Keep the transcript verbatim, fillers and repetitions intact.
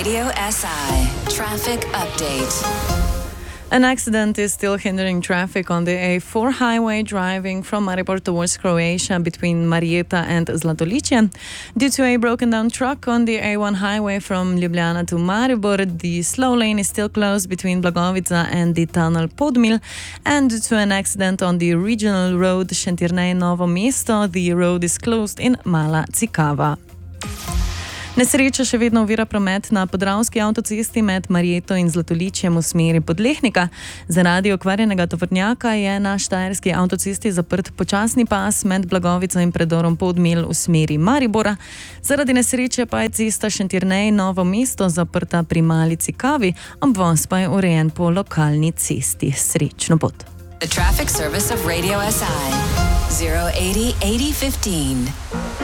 Radio S I Traffic Update. An accident is still hindering traffic on the A four highway driving from Maribor towards Croatia between Marieta and Zlatolice. Due to a broken down truck on the A one highway from Ljubljana to Maribor, the slow lane is still closed between Blagovica and the tunnel Podmil. And due to an accident on the regional road Šentjernej-Novo Mesto, the road is closed in Mala Cikava. Nesreča še vedno ovira promet na podravski avtocesti med Marieto in Zlatoličjem v smeri Podlehnika. Zaradi okvarjenega tovornjaka je na štajerski avtocesti zaprt počasni pas med Blagovico in predorom Podmil v smeri Maribora. Zaradi nesreče pa je cesta Šentjernej-Novo Mesto zaprta pri Mali Cikavi, obvoz pa je urejen po lokalni cesti. Srečno pot. The traffic service of Radio S I zero eighty eighty fifteen.